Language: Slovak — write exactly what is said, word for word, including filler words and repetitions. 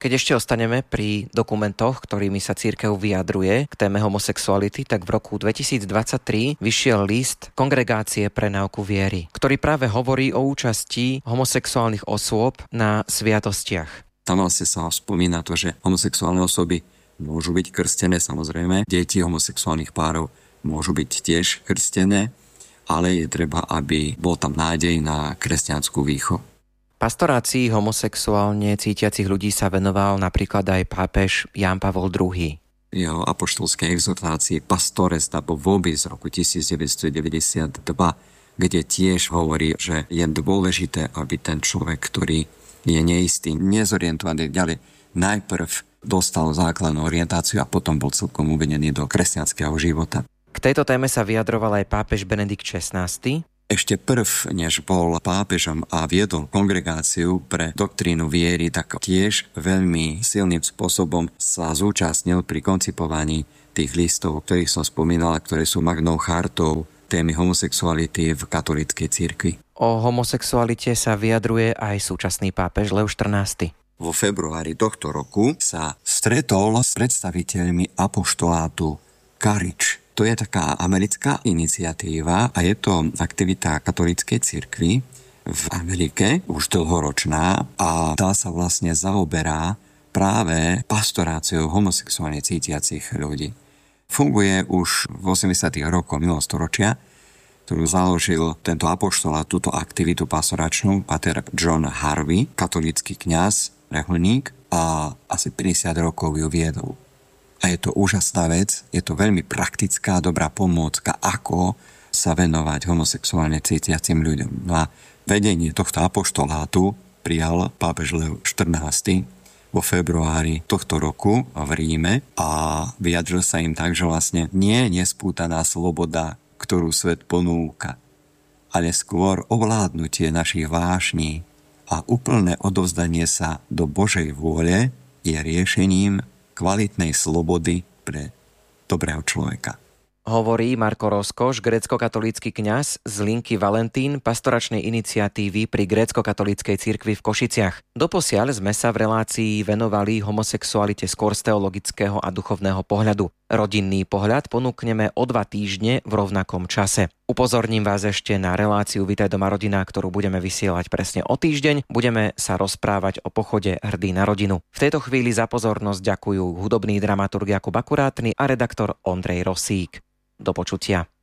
Keď ešte ostaneme pri dokumentoch, ktorými sa cirkev vyjadruje k téme homosexuality, tak v roku dvetisícdvadsaťtri vyšiel list Kongregácie pre náuku viery, ktorý práve hovorí o účasti homosexuálnych osôb na sviatostiach. Tam vlastne sa spomína to, že homosexuálne osoby môžu byť krstené, samozrejme. Deti homosexuálnych párov môžu byť tiež krstené, ale je treba, aby bol tam nádej na kresťanskú výchovu. Pastorácii homosexuálne cítiacich ľudí sa venoval napríklad aj pápež Ján Pavol druhý. Jeho apoštolskej exhortácii Pastores dabo vobis z roku devätnásťstodeväťdesiatdva, kde tiež hovorí, že je dôležité, aby ten človek, ktorý je neistý, nezorientovaný ďalej, najprv dostal základnú orientáciu a potom bol celkom uvedený do kresťanského života. K tejto téme sa vyjadroval aj pápež Benedikt šestnásty. Ešte prv, než bol pápežom a viedol kongregáciu pre doktrínu viery, tak tiež veľmi silným spôsobom sa zúčastnil pri koncipovaní tých listov, o ktorých som spomínal, ktoré sú magnou chartou témy homosexuality v katolíckej cirkvi. O homosexualite sa vyjadruje aj súčasný pápež Lev štrnásty. Vo februári tohto roku sa stretol s predstaviteľmi apoštolátu Karič. To je taká americká iniciatíva a je to aktivita katolíckej cirkvi v Amerike, už dlhoročná, a tá sa vlastne zaoberá práve pastoráciou homosexuálne cítiacich ľudí. Funguje už v osemdesiatych rokoch minulého storočia, ktorú založil tento apoštolát, túto aktivitu pastoračnú, páter John Harvey, katolícky kňaz, reholník, a asi päťdesiat rokov ju viedol. A je to úžasná vec, je to veľmi praktická, dobrá pomôcka, ako sa venovať homosexuálne cítiacim ľuďom. No a vedenie tohto apoštolátu prijal pápež Lev štrnásty vo februári tohto roku v Ríme a vyjadril sa im tak, že vlastne nie je nespútaná sloboda, ktorú svet ponúka, ale skôr ovládnutie našich vášní a úplné odovzdanie sa do Božej vôle je riešením kvalitnej slobody pre dobrého človeka. Hovorí Marko Rozkoš, grécko-katolícky kňaz z linky Valentín pastoračnej iniciatívy pri grécko-katolíckej cirkvi v Košiciach. Doposiaľ sme sa v relácii venovali homosexualite skôr z teologického a duchovného pohľadu. Rodinný pohľad ponúkneme o dva týždne v rovnakom čase. Upozorním vás ešte na reláciu Vitaj doma rodina, ktorú budeme vysielať presne o týždeň. Budeme sa rozprávať o pochode Hrdý na rodinu. V tejto chvíli za pozornosť ďakujú hudobný dramaturg Jakub Akurátny a redaktor Ondrej Rosík. Do počutia.